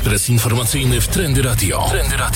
Ekspres informacyjny w Trendy Radio.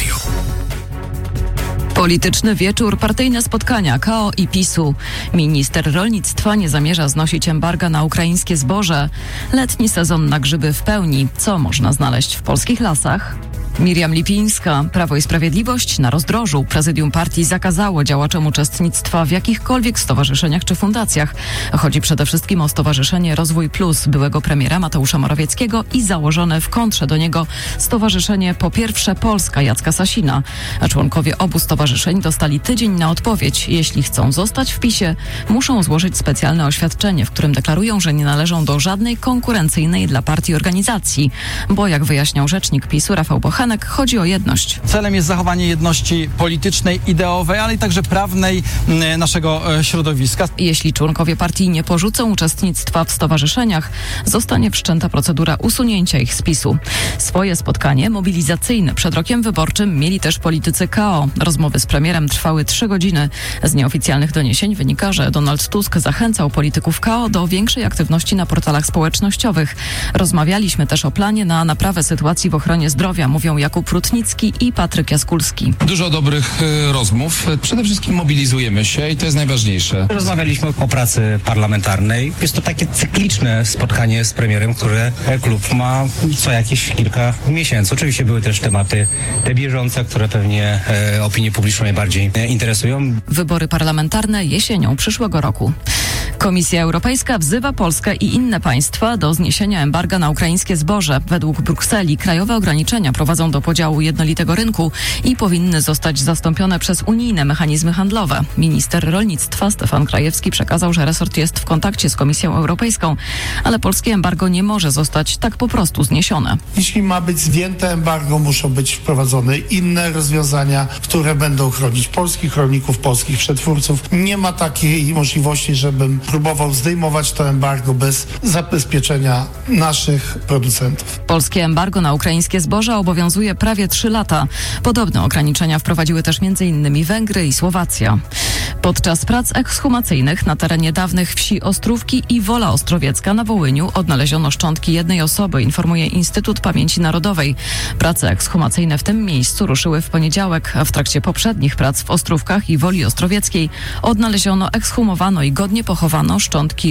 Polityczny wieczór, partyjne spotkania KO i PiS-u. Minister rolnictwa nie zamierza znosić embarga na ukraińskie zboże. Letni sezon na grzyby w pełni. Co można znaleźć w polskich lasach? Miriam Lipińska. Prawo i Sprawiedliwość na rozdrożu. Prezydium partii zakazało działaczom uczestnictwa w jakichkolwiek stowarzyszeniach czy fundacjach. Chodzi przede wszystkim o Stowarzyszenie Rozwój Plus byłego premiera Mateusza Morawieckiego i założone w kontrze do niego Stowarzyszenie Po Pierwsze Polska Jacka Sasina. A członkowie obu stowarzyszeń dostali tydzień na odpowiedź. Jeśli chcą zostać w PiS-ie, muszą złożyć specjalne oświadczenie, w którym deklarują, że nie należą do żadnej konkurencyjnej dla partii organizacji. Bo jak wyjaśniał rzecznik PiS-u Rafał Bochenek, chodzi o jedność. Celem jest zachowanie jedności politycznej, ideowej, ale i także prawnej naszego środowiska. Jeśli członkowie partii nie porzucą uczestnictwa w stowarzyszeniach, zostanie wszczęta procedura usunięcia ich z PiS-u. Swoje spotkanie mobilizacyjne przed rokiem wyborczym mieli też politycy KO. Rozmowy z premierem trwały 3 godziny. Z nieoficjalnych doniesień wynika, że Donald Tusk zachęcał polityków KO do większej aktywności na portalach społecznościowych. Rozmawialiśmy też o planie na naprawę sytuacji w ochronie zdrowia, mówią Jakub Rutnicki i Patryk Jaskulski. Dużo dobrych rozmów. Przede wszystkim mobilizujemy się i to jest najważniejsze. Rozmawialiśmy o pracy parlamentarnej. Jest to takie cykliczne spotkanie z premierem, które klub ma co jakieś kilka miesięcy. Oczywiście były też tematy te bieżące, które pewnie opinię publiczną najbardziej interesują. Wybory parlamentarne jesienią przyszłego roku. Komisja Europejska wzywa Polskę i inne państwa do zniesienia embarga na ukraińskie zboże. Według Brukseli krajowe ograniczenia prowadzą do podziału jednolitego rynku i powinny zostać zastąpione przez unijne mechanizmy handlowe. Minister rolnictwa Stefan Krajewski przekazał, że resort jest w kontakcie z Komisją Europejską, ale polskie embargo nie może zostać tak po prostu zniesione. Jeśli ma być zdjęte embargo, muszą być wprowadzone inne rozwiązania, które będą chronić polskich rolników, polskich przetwórców. Nie ma takiej możliwości, żebym próbował zdejmować to embargo bez zabezpieczenia naszych producentów. Polskie embargo na ukraińskie zboże obowiązuje prawie 3 lata. Podobne ograniczenia wprowadziły też m.in. Węgry i Słowacja. Podczas prac ekshumacyjnych na terenie dawnych wsi Ostrówki i Wola Ostrowiecka na Wołyniu odnaleziono szczątki jednej osoby, informuje Instytut Pamięci Narodowej. Prace ekshumacyjne w tym miejscu ruszyły w poniedziałek, a w trakcie poprzednich prac w Ostrówkach i Woli Ostrowieckiej odnaleziono, ekshumowano i godnie pochowano szczątki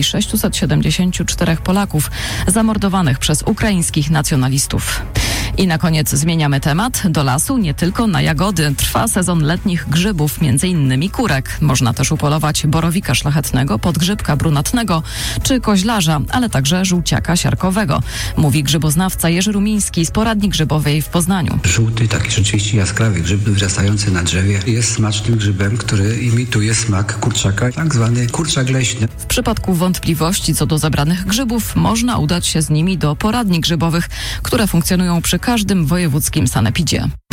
674 Polaków zamordowanych przez ukraińskich nacjonalistów. I na koniec zmieniamy temat. Do lasu nie tylko na jagody. Trwa sezon letnich grzybów, m.in. kurek. Można też upolować borowika szlachetnego, podgrzybka brunatnego czy koźlarza, ale także żółciaka siarkowego. Mówi grzyboznawca Jerzy Rumiński z Poradni Grzybowej w Poznaniu. Żółty, taki rzeczywiście jaskrawy grzyb wyrastający na drzewie jest smacznym grzybem, który imituje smak kurczaka, tak zwany kurczak leśny. W przypadku wątpliwości co do zebranych grzybów można udać się z nimi do poradni grzybowych, które funkcjonują przy każdym wojewódzkim sanepidzie.